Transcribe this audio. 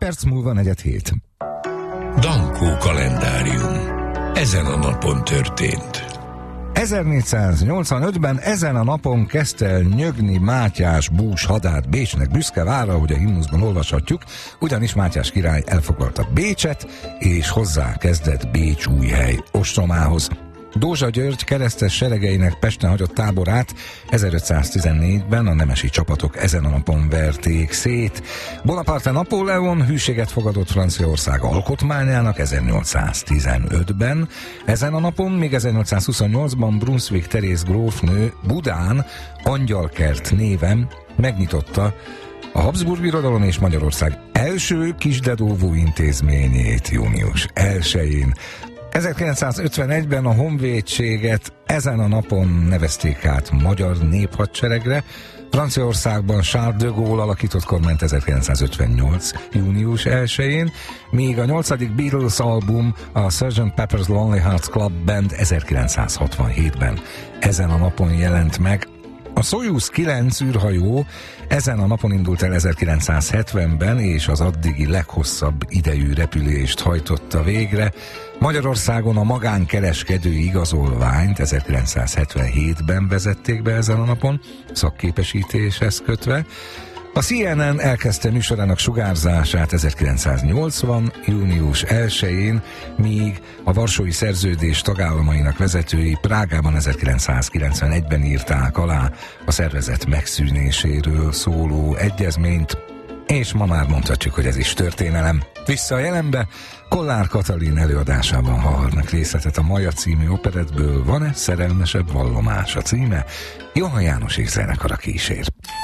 perc múlva 6:45. Dankó kalendárium. Ezen a napon történt. 1485-ben ezen a napon kezdte el nyögni Mátyás bús hadát Bécsnek büszke vára, ahogy a himnuszban olvashatjuk, ugyanis Mátyás király elfoglalta Bécset, és hozzá kezdett Bécsújhely ostromához. Dózsa György keresztes seregeinek Pesten hagyott táborát 1514-ben a nemesi csapatok ezen a napon verték szét. Bonaparte Napóleon hűséget fogadott Franciaország alkotmányának 1815-ben. Ezen a napon, még 1828-ban Brunswick Teréz grófnő Budán Angyalkert néven megnyitotta a Habsburg Birodalom és Magyarország első kisdedóvó intézményét június 1-én. 1951-ben a honvédséget ezen a napon nevezték át Magyar Néphadseregre. Franciaországban Charles de Gaulle alakított kormányt 1958. június 1-én, míg a 8. Beatles album, a Sgt. Pepper's Lonely Hearts Club Band 1967-ben ezen a napon jelent meg. A Soyuz 9 űrhajó ezen a napon indult el 1970-ben, és az addigi leghosszabb idejű repülést hajtotta végre. Magyarországon a magánkereskedői igazolványt 1977-ben vezették be ezen a napon, szakképesítéshez kötve. A CNN elkezdte műsorának sugárzását 1980. június 1-én, míg a Varsói Szerződés tagállamainak vezetői Prágában 1991-ben írták alá a szervezet megszűnéséről szóló egyezményt, és ma már mondhatjuk, hogy ez is történelem. Vissza a jelenbe, Kollár Katalin előadásában hallhatnak részletet a Maja című operettből. Van-e szerelmesebb vallomás a címe? Johann János és zenekara kísér.